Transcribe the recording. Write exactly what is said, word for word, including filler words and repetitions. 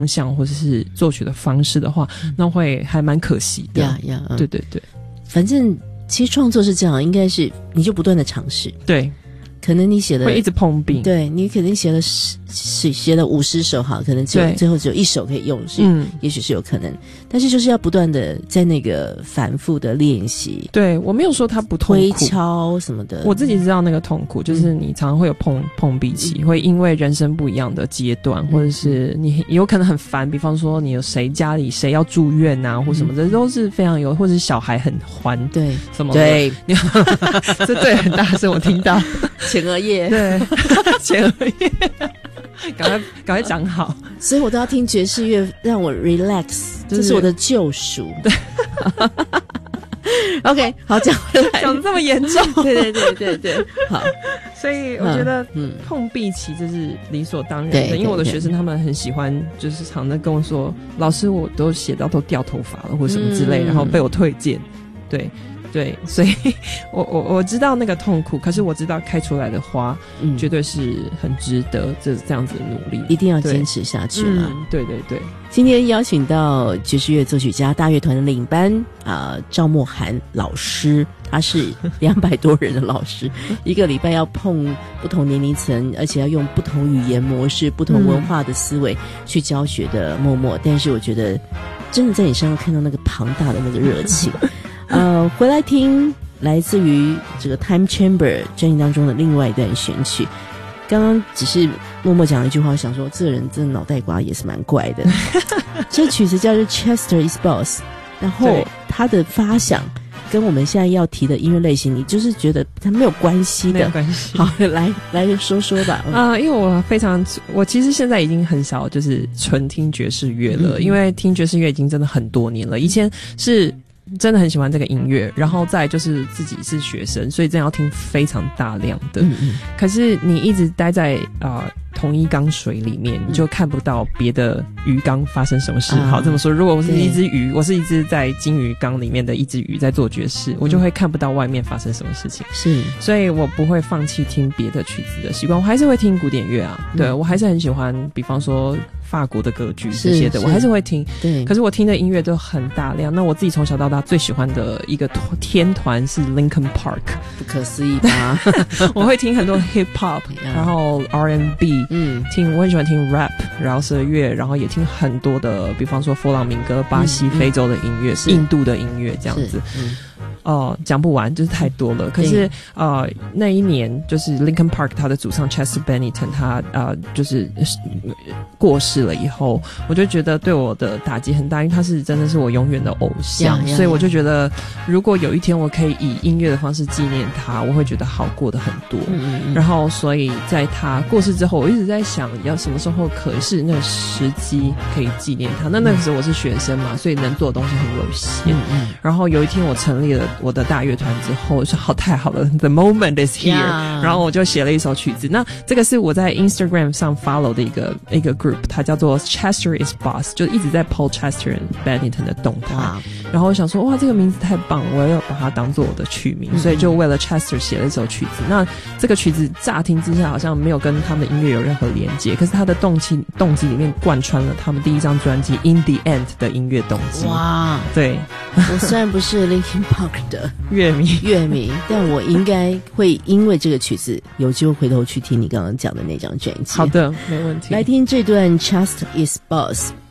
向或者是作曲的方式的话，那会还蛮可惜的。 呀呀， 对对对， 反正其实创作是这样，应该是你就不断的尝试。 对。 可能你写的会一直碰壁， 对，你可能写了十写了五十首好，可能只有最后只有一首可以用，是嗯，也许是有可能，但是就是要不断的在那个反复的练习。 对，我没有说它不痛苦， 推敲什么的， 我自己知道那个痛苦，就是你常常会有碰碰壁期，嗯、会因为人生不一样的阶段，或者是你有可能很烦，比方说你有谁家里谁要住院啊，或什么的，这都是非常有，或者是小孩很欢， 对什么对， 这对很大声，我听到。 前额叶， 对，前额叶，赶快赶快长好， 所以我都要听爵士乐让我 relax， 这是我的救赎。 对 ，OK， 好，讲回来， 讲得这么严重， 对对对对对，好， 所以我觉得，嗯，碰壁期这是理所当然的，因为我的学生他们很喜欢，就是常常跟我说，老师我都写到都掉头发了或什么之类，嗯、然后被我推荐，对。对，所以我我我知道那个痛苦，可是我知道开出来的花，嗯，绝对是很值得这这样子的努力， 一定要坚持下去了。 嗯、对对对， 今天邀请到爵士乐作曲家大乐团的领班啊、呃，赵默涵老师，他是两百多人的老师，一个礼拜要碰不同年龄层，而且要用不同语言模式、不同文化的思维去教学的默默。但是我觉得，真的在你身上看到那个庞大的那个热情。呃，回来听来自于这个 Time Chamber 专辑当中的另外一段选曲。刚刚只是默默讲了一句话，我想说这个人真的脑袋瓜也是蛮怪的。这曲子叫做 Chester is Boss， 然后它的发想跟我们现在要提的音乐类型，你就是觉得它没有关系的， 没有关系。 好，来来说说吧。 啊、呃，因为我非常，我其实现在已经很少就是纯听爵士乐了，嗯、因为听爵士乐已经真的很多年了。以前是真的很喜欢这个音乐，然后再就是自己是学生，所以真的要听非常大量的。嗯嗯，可是你一直待在啊、呃、同一缸水里面，你就看不到别的鱼缸发生什么事。嗯、好，这么说，如果我是一只鱼，我是一只在金鱼缸里面的一只鱼在做爵士，我就会看不到外面发生什么事情。 是， 所以我不会放弃听别的曲子的习惯，我还是会听古典乐啊。嗯、对，我还是很喜欢，比方说法国的歌剧这些的，我还是会听。 对， 可是我听的音乐都很大量。那我自己从小到大最喜欢的一个天团是 Linkin Park， 不可思议吧？ 我会听很多 hip hop， 然后 R and B， 嗯，听我很喜欢听 rap 饶舌乐，然后也听很多的，比方说佛朗明哥、巴西、嗯、非洲的音乐、印度的音乐这样子。哦，讲、呃、不完，就是太多了。可是呃，那一年就是 Linkin Park 他的主唱 Chester Bennington 他呃就是过世了以后，我就觉得对我的打击很大，因为他是真的是我永远的偶像， yeah, yeah, yeah. 所以我就觉得如果有一天我可以以音乐的方式纪念他，我会觉得好过得很多。嗯嗯，然后所以在他过世之后，我一直在想要什么时候可是那个时机可以纪念他。那那个时候我是学生嘛，所以能做的东西很有限。嗯嗯，然后有一天我成立了我的大乐团之后，我说好太好了 ，The moment is here， yeah. 然后我就写了一首曲子。那这个是我在 Instagram 上 follow 的一个一个 group， 它叫做 Chester is Boss， 就一直在 po Chester Bennington 的动态。Wow. 然后我想说，哇，这个名字太棒，我要把它当做我的曲名，嗯、所以就为了 Chester 写了一首曲子。那这个曲子乍听之下好像没有跟他们的音乐有任何连接，可是它的动机动机里面贯穿了他们第一张专辑 In the End 的音乐动机。哇，对， 我虽然不是 Linkin Park 的乐迷乐迷，但我应该会因为这个曲子有机会回头去听你刚刚讲的那张专辑。 好的，没问题。 来听这段 Chester is Boss。